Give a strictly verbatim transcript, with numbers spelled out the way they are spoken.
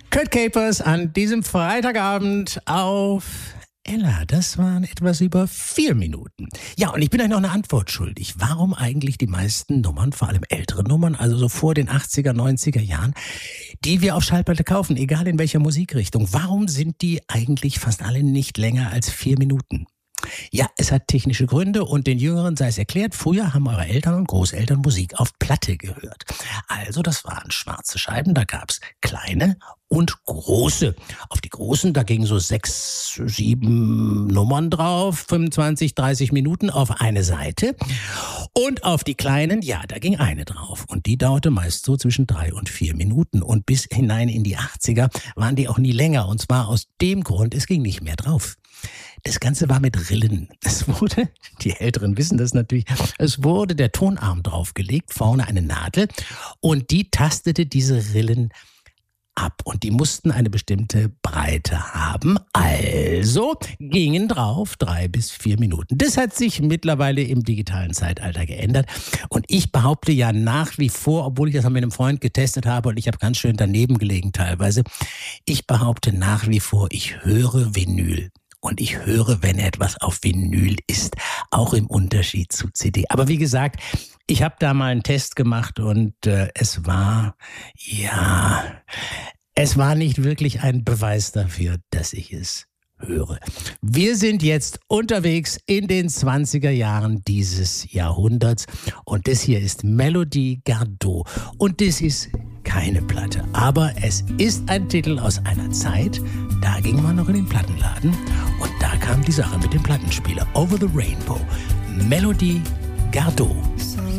Kurt Capers an diesem Freitagabend auf Ella. Das waren etwas über vier Minuten. Ja, und ich bin euch noch eine Antwort schuldig. Warum eigentlich die meisten Nummern, vor allem ältere Nummern, also so vor den achtziger, neunziger Jahren, die wir auf Schallplatte kaufen, egal in welcher Musikrichtung, warum sind die eigentlich fast alle nicht länger als vier Minuten? Ja, es hat technische Gründe und den Jüngeren sei es erklärt, früher haben eure Eltern und Großeltern Musik auf Platte gehört. Also das waren schwarze Scheiben, da gab's kleine und große. Auf die großen, da gingen so sechs, sieben Nummern drauf, fünfundzwanzig, dreißig Minuten auf eine Seite. Und auf die kleinen, ja, da ging eine drauf. Und die dauerte meist so zwischen drei und vier Minuten. Und bis hinein in die achtziger waren die auch nie länger. Und zwar aus dem Grund, es ging nicht mehr drauf. Das Ganze war mit Rillen. Es wurde, die Älteren wissen das natürlich, es wurde der Tonarm draufgelegt, vorne eine Nadel und die tastete diese Rillen ab. Und die mussten eine bestimmte Breite haben. Also gingen drauf drei bis vier Minuten. Das hat sich mittlerweile im digitalen Zeitalter geändert. Und ich behaupte ja nach wie vor, obwohl ich das mit einem Freund getestet habe und ich habe ganz schön daneben gelegen teilweise, ich behaupte nach wie vor, ich höre Vinyl. Und ich höre, wenn etwas auf Vinyl ist, auch im Unterschied zu C D. Aber wie gesagt, ich habe da mal einen Test gemacht und äh, es war, ja, es war nicht wirklich ein Beweis dafür, dass ich es höre. Wir sind jetzt unterwegs in den zwanziger Jahren dieses Jahrhunderts und das hier ist Melodie Gardot und das ist keine Platte, aber es ist ein Titel aus einer Zeit, da ging man noch in den Plattenladen und da kam die Sache mit dem Plattenspieler Over the Rainbow, Melodie Gardot.